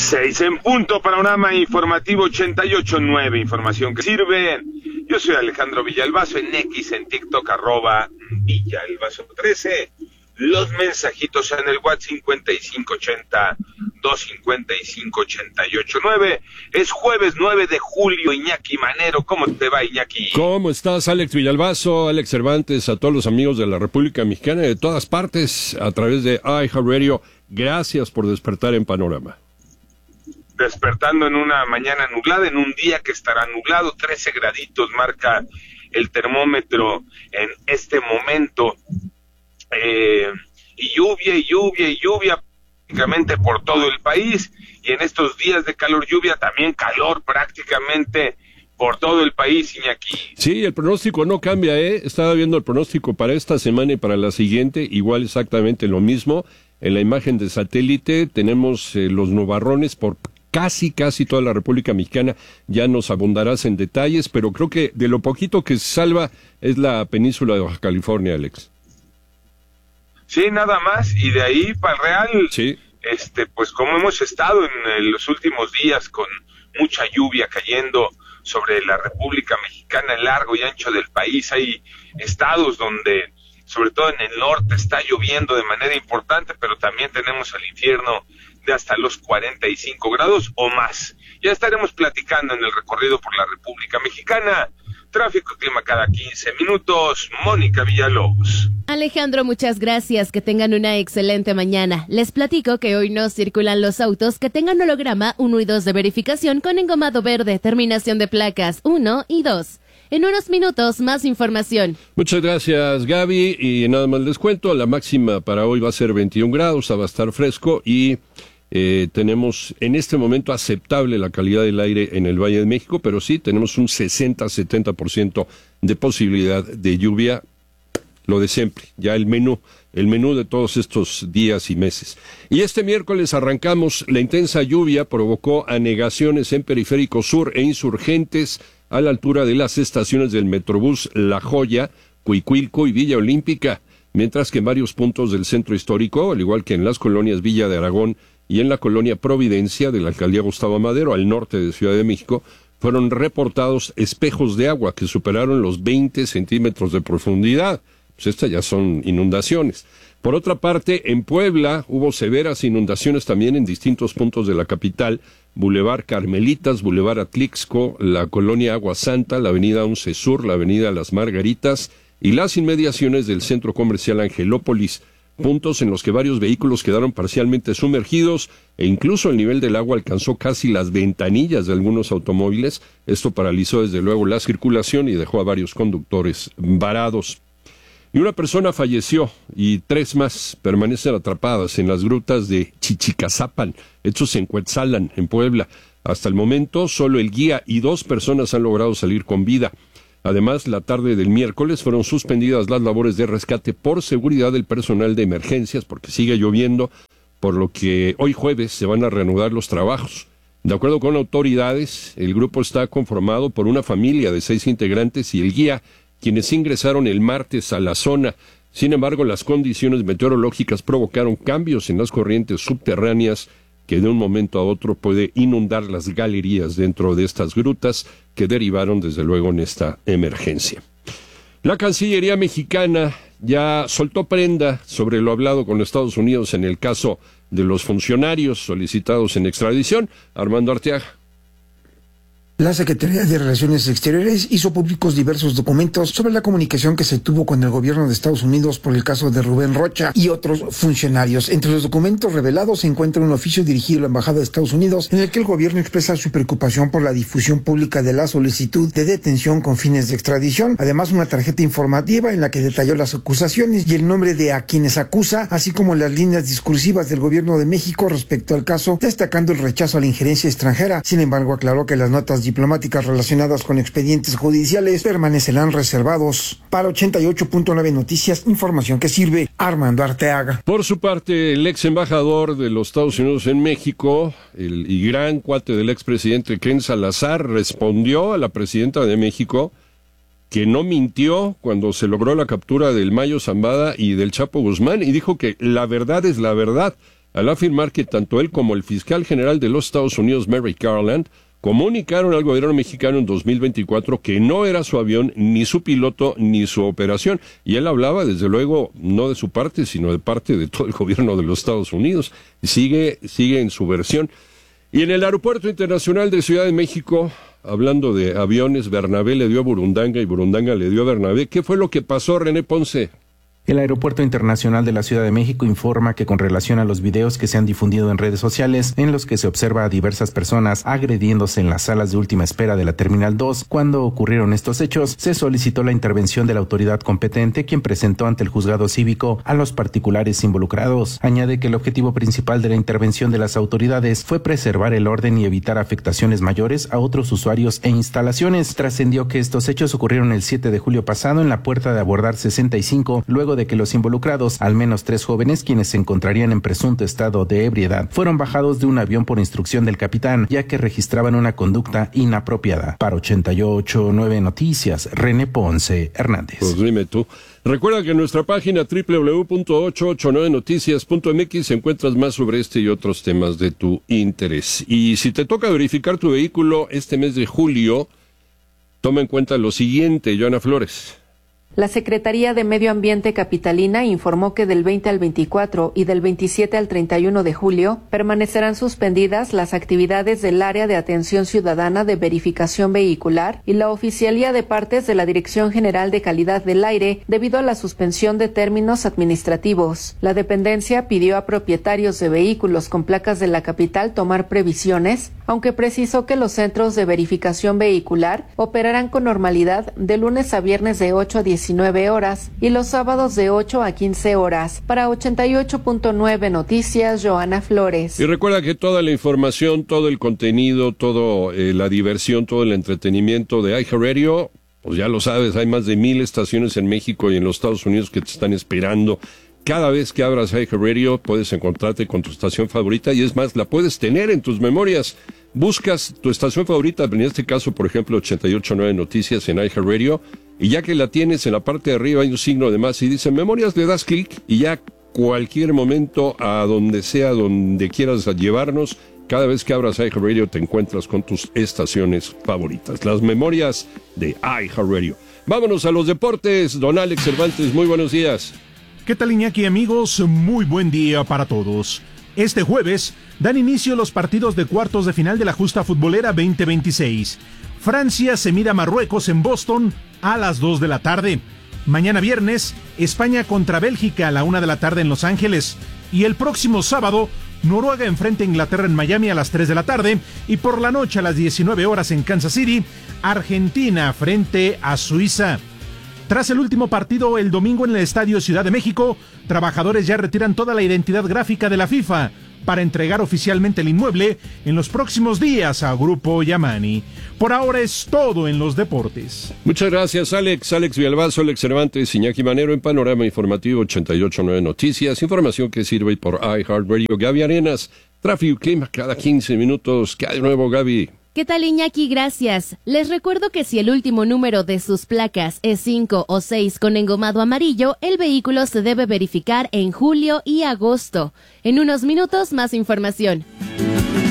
6 en punto, panorama informativo 88.9, información que sirve. Yo soy Alejandro Villalbazo, en X, en TikTok, @Villalbazo13. Los mensajitos en el WhatsApp 5580-255-88.9. Es jueves 9 de julio, Iñaki Manero. ¿Cómo te va, Iñaki? ¿Cómo estás, Alex Villalbazo, Alex Cervantes, a todos los amigos de la República Mexicana y de todas partes a través de iHeartRadio? Gracias por despertar en Panorama. Despertando en una mañana nublada, en un día que estará nublado, 13 graditos marca el termómetro en este momento. Y lluvia prácticamente por todo el país, y en estos días de calor, lluvia, también calor prácticamente por todo el país, Iñaki. Sí, el pronóstico no cambia, estaba viendo el pronóstico para esta semana y para la siguiente, igual exactamente lo mismo. En la imagen de satélite tenemos los nubarrones por casi toda la República Mexicana. Ya nos abundarás en detalles, pero creo que de lo poquito que se salva es la península de Baja California, Alex. Sí, nada más, y de ahí para el Real, sí. Pues como hemos estado en los últimos días con mucha lluvia cayendo sobre la República Mexicana, el largo y ancho del país, hay estados donde, sobre todo en el norte, está lloviendo de manera importante, pero también tenemos el infierno de hasta los 45 grados o más. Ya estaremos platicando en el recorrido por la República Mexicana. Tráfico y clima cada 15 minutos. Mónica Villalobos. Alejandro, muchas gracias. Que tengan una excelente mañana. Les platico que hoy no circulan los autos que tengan holograma 1 y 2 de verificación con engomado verde, terminación de placas 1 y 2. En unos minutos, más información. Muchas gracias, Gaby. Y nada más les cuento, la máxima para hoy va a ser 21 grados, va a estar fresco y tenemos en este momento aceptable la calidad del aire en el Valle de México, pero sí tenemos un 60-70% de posibilidad de lluvia, lo de siempre, ya el menú de todos estos días y meses. Y este miércoles arrancamos, la intensa lluvia provocó anegaciones en Periférico Sur e Insurgentes a la altura de las estaciones del Metrobús La Joya, Cuicuilco y Villa Olímpica, mientras que en varios puntos del centro histórico, al igual que en las colonias Villa de Aragón y en la colonia Providencia de la alcaldía Gustavo Madero, al norte de Ciudad de México, fueron reportados espejos de agua que superaron los 20 centímetros de profundidad. Pues estas ya son inundaciones. Por otra parte, en Puebla hubo severas inundaciones también en distintos puntos de la capital: Boulevard Carmelitas, Boulevard Atlixco, la colonia Agua Santa, la avenida 11 Sur, la avenida Las Margaritas y las inmediaciones del centro comercial Angelópolis, puntos en los que varios vehículos quedaron parcialmente sumergidos e incluso el nivel del agua alcanzó casi las ventanillas de algunos automóviles. Esto paralizó desde luego la circulación y dejó a varios conductores varados. Y una persona falleció y 3 más permanecen atrapadas en las grutas de Chichicazapan, hechos en Cuetzalan, en Puebla. Hasta el momento, solo el guía y 2 personas han logrado salir con vida. Además, la tarde del miércoles fueron suspendidas las labores de rescate por seguridad del personal de emergencias, porque sigue lloviendo, por lo que hoy jueves se van a reanudar los trabajos. De acuerdo con autoridades, el grupo está conformado por una familia de 6 integrantes y el guía, quienes ingresaron el martes a la zona. Sin embargo, las condiciones meteorológicas provocaron cambios en las corrientes subterráneas que de un momento a otro puede inundar las galerías dentro de estas grutas que derivaron desde luego en esta emergencia. La Cancillería mexicana ya soltó prenda sobre lo hablado con Estados Unidos en el caso de los funcionarios solicitados en extradición. Armando Arteaga. La Secretaría de Relaciones Exteriores hizo públicos diversos documentos sobre la comunicación que se tuvo con el gobierno de Estados Unidos por el caso de Rubén Rocha y otros funcionarios. Entre los documentos revelados se encuentra un oficio dirigido a la Embajada de Estados Unidos en el que el gobierno expresa su preocupación por la difusión pública de la solicitud de detención con fines de extradición. Además, una tarjeta informativa en la que detalló las acusaciones y el nombre de a quienes acusa, así como las líneas discursivas del gobierno de México respecto al caso, destacando el rechazo a la injerencia extranjera. Sin embargo, aclaró que las notas diplomáticas relacionadas con expedientes judiciales permanecerán reservados. Para 88.9 Noticias, información que sirve. Armando Arteaga. Por su parte, el ex embajador de los Estados Unidos en México, y gran cuate del expresidente Ken Salazar, respondió a la presidenta de México que no mintió cuando se logró la captura del Mayo Zambada y del Chapo Guzmán, y dijo que la verdad es la verdad. al afirmar que tanto él como el fiscal general de los Estados Unidos, Merrick Garland, comunicaron al gobierno mexicano en 2024 que no era su avión, ni su piloto, ni su operación. Y él hablaba, desde luego, no de su parte, sino de parte de todo el gobierno de los Estados Unidos. Sigue en su versión. Y en el Aeropuerto Internacional de Ciudad de México, hablando de aviones, Bernabé le dio a Burundanga y Burundanga le dio a Bernabé. ¿Qué fue lo que pasó, René Ponce? El Aeropuerto Internacional de la Ciudad de México informa que con relación a los videos que se han difundido en redes sociales en los que se observa a diversas personas agrediéndose en las salas de última espera de la Terminal 2, cuando ocurrieron estos hechos, se solicitó la intervención de la autoridad competente, quien presentó ante el juzgado cívico a los particulares involucrados. Añade que el objetivo principal de la intervención de las autoridades fue preservar el orden y evitar afectaciones mayores a otros usuarios e instalaciones. Trascendió que estos hechos ocurrieron el 7 de julio pasado en la puerta de abordar 65, luego de que los involucrados, al menos 3 jóvenes, quienes se encontrarían en presunto estado de ebriedad, fueron bajados de un avión por instrucción del capitán, ya que registraban una conducta inapropiada. Para 88.9 Noticias, René Ponce Hernández. Pues dime tú. Recuerda que en nuestra página www.889noticias.mx encuentras más sobre este y otros temas de tu interés. Y si te toca verificar tu vehículo este mes de julio, toma en cuenta lo siguiente, Joana Flores. La Secretaría de Medio Ambiente capitalina informó que del 20 al 24 y del 27 al 31 de julio permanecerán suspendidas las actividades del Área de Atención Ciudadana de Verificación Vehicular y la Oficialía de Partes de la Dirección General de Calidad del Aire debido a la suspensión de términos administrativos. La dependencia pidió a propietarios de vehículos con placas de la capital tomar previsiones, aunque precisó que los centros de verificación vehicular operarán con normalidad de lunes a viernes de 8 a 19 horas y los sábados de 8 a 15 horas. Para 88.9 Noticias, Joana Flores. Y recuerda que toda la información, todo el contenido, toda la diversión, todo el entretenimiento de iHeartRadio, pues ya lo sabes, hay más de 1,000 estaciones en México y en los Estados Unidos que te están esperando. Cada vez que abras iHeartRadio puedes encontrarte con tu estación favorita y es más, la puedes tener en tus memorias. Buscas tu estación favorita, en este caso, por ejemplo, 88.9 Noticias en iHeartRadio, y ya que la tienes, en la parte de arriba hay un signo de más y dice Memorias, le das clic y ya cualquier momento, a donde sea, donde quieras llevarnos, cada vez que abras iHeartRadio te encuentras con tus estaciones favoritas, las memorias de iHeartRadio. Vámonos a los deportes, don Alex Cervantes, muy buenos días. ¿Qué tal, Iñaki, amigos? Muy buen día para todos. Este jueves dan inicio los partidos de cuartos de final de la Justa Futbolera 2026. Francia se mide a Marruecos en Boston a las 2 de la tarde. Mañana viernes, España contra Bélgica a la 1 de la tarde en Los Ángeles. Y el próximo sábado, Noruega enfrenta a Inglaterra en Miami a las 3 de la tarde. Y por la noche a las 19 horas en Kansas City, Argentina frente a Suiza. Tras el último partido el domingo en el Estadio Ciudad de México, trabajadores ya retiran toda la identidad gráfica de la FIFA para entregar oficialmente el inmueble en los próximos días a Grupo Yamani. Por ahora es todo en los deportes. Muchas gracias, Alex. Alex Villalbazo, Alex Cervantes, Iñaki Manero en Panorama Informativo 88.9 Noticias. Información que sirve por iHeartRadio. Gaby Arenas, tráfico y clima cada 15 minutos. ¿Qué hay de nuevo, Gaby? ¿Qué tal, Iñaki? Gracias. Les recuerdo que si el último número de sus placas es 5 o 6 con engomado amarillo, el vehículo se debe verificar en julio y agosto. En unos minutos, más información.